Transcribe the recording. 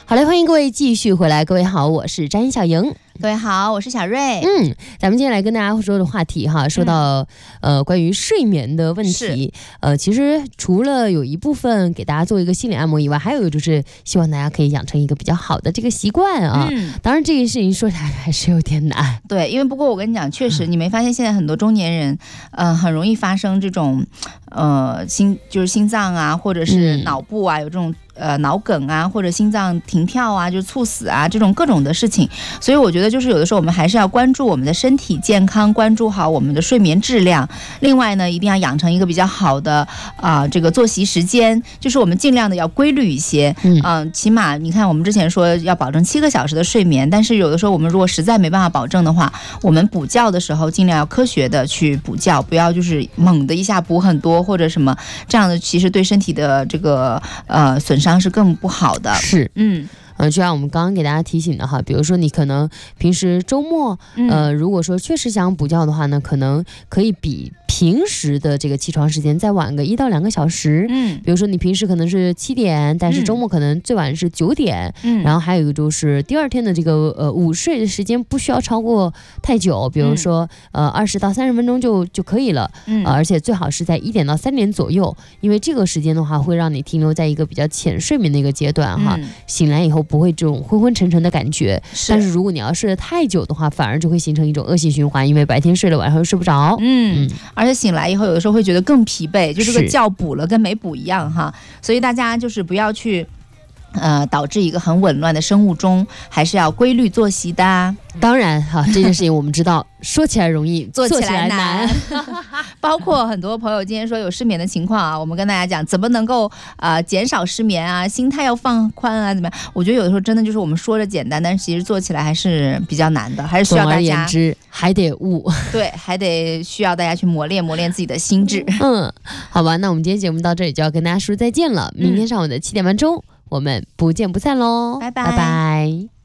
好嘞，欢迎各位继续回来。各位好，我是詹小莹。 各位好，我是小瑞。 咱们今天来跟大家说的话题哈，说到关于睡眠的问题。其实除了有一部分给大家做一个心理按摩以外，还有就是希望大家可以养成一个比较好的这个习惯啊。当然这件事情说起来还是有点难。 对，因为不过我跟你讲，确实你没发现现在很多中年人很容易发生这种心脏啊，或者是脑部啊有这种脑梗啊，或者心脏停跳啊，就是猝死啊，这种各种的事情。所以我觉得就是有的时候我们还是要关注我们的身体健康，关注好我们的睡眠质量。另外呢，一定要养成一个比较好的这个作息时间，就是我们尽量的要规律一些。起码你看我们之前说要保证7个小时的睡眠，但是有的时候我们如果实在没办法保证的话，我们补觉的时候尽量要科学的去补觉，不要就是猛的一下补很多或者什么，这样的其实对身体的这个损伤是更不好的。 是，就像我们刚刚给大家提醒的哈，比如说你可能平时周末，如果说确实想补觉的话呢，可能可以比平时的这个起床时间再晚个1到2个小时。比如说你平时可能是7点，但是周末可能最晚是9点。然后还有一个就是第二天的这个午睡的时间不需要超过太久，比如说20到30分钟就可以了。而且最好是在1点到3点左右，因为这个时间的话会让你停留在一个比较浅睡眠的一个阶段哈，醒来以后不会这种昏昏沉沉的感觉。但是如果你要睡得太久的话，反而就会形成一种恶性循环，因为白天睡了晚上又睡不着。 而且醒来以后有的时候会觉得更疲惫，就这个觉补了跟没补一样哈。所以大家就是不要去导致一个很紊乱的生物钟，还是要规律作息的。 当然哈，这件事情我们知道说起来容易做起来难。 包括很多朋友今天说有失眠的情况啊，我们跟大家讲怎么能够减少失眠啊，心态要放宽啊，怎么样？我觉得有的时候真的就是我们说着简单，但是其实做起来还是比较难的，还是需要大家。 总而言之还得悟。 对，还得需要大家去磨练自己的心智。 好吧，那我们今天节目到这里就要跟大家说再见了。明天上午的7点半钟我们不见不散喽， 拜拜拜拜。